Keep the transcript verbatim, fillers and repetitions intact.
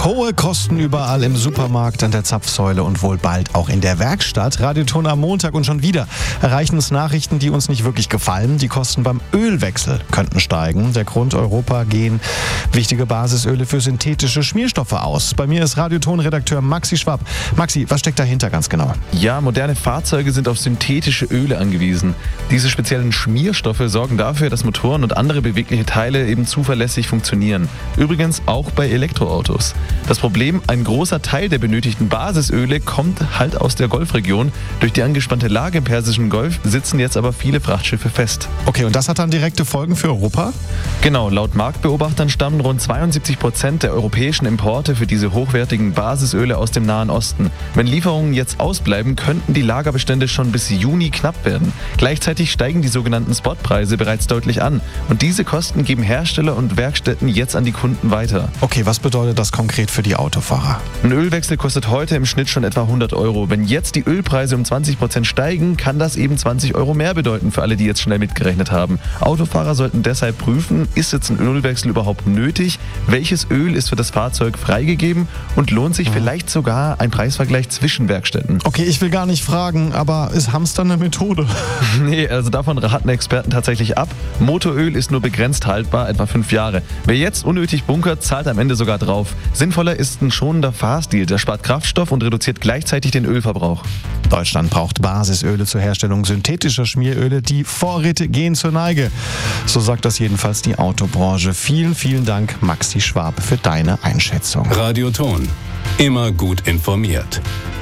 Hohe Kosten überall im Supermarkt, an der Zapfsäule und wohl bald auch in der Werkstatt. Radioton am Montag und schon wieder erreichen uns Nachrichten, die uns nicht wirklich gefallen. Die Kosten beim Ölwechsel könnten steigen. Der Grund: Europa gehen wichtige Basisöle für synthetische Schmierstoffe aus. Bei mir ist Radioton-Redakteur Maxi Schwab. Maxi, was steckt dahinter ganz genau? Ja, moderne Fahrzeuge sind auf synthetische Öle angewiesen. Diese speziellen Schmierstoffe sorgen dafür, dass Motoren und andere bewegliche Teile eben zuverlässig funktionieren. Übrigens auch bei Elektroautos. Das Problem: ein großer Teil der benötigten Basisöle kommt halt aus der Golfregion. Durch die angespannte Lage im Persischen Golf sitzen jetzt aber viele Frachtschiffe fest. Okay, und das hat dann direkte Folgen für Europa? Genau, laut Marktbeobachtern stammen rund zweiundsiebzig Prozent der europäischen Importe für diese hochwertigen Basisöle aus dem Nahen Osten. Wenn Lieferungen jetzt ausbleiben, könnten die Lagerbestände schon bis Juni knapp werden. Gleichzeitig steigen die sogenannten Spotpreise bereits deutlich an. Und diese Kosten geben Hersteller und Werkstätten jetzt an die Kunden weiter. Okay, was bedeutet das konkret für die Autofahrer? Ein Ölwechsel kostet heute im Schnitt schon etwa hundert Euro. Wenn jetzt die Ölpreise um zwanzig Prozent steigen, kann das eben zwanzig Euro mehr bedeuten für alle, die jetzt schnell mitgerechnet haben. Autofahrer sollten deshalb prüfen, ist jetzt ein Ölwechsel überhaupt nötig? Welches Öl ist für das Fahrzeug freigegeben? Und lohnt sich vielleicht sogar ein Preisvergleich zwischen Werkstätten? Okay, ich will gar nicht fragen, aber ist Hamstern eine Methode? Nee, also davon raten Experten tatsächlich ab. Motoröl ist nur begrenzt haltbar, etwa fünf Jahre. Wer jetzt unnötig bunkert, zahlt am Ende sogar drauf. Sinnvoller ist ein schonender Fahrstil, der spart Kraftstoff und reduziert gleichzeitig den Ölverbrauch. Deutschland braucht Basisöle zur Herstellung synthetischer Schmieröle. Die Vorräte gehen zur Neige. So sagt das jedenfalls die Autobranche. Vielen, vielen Dank, Maxi Schwab, für deine Einschätzung. Radioton. Immer gut informiert.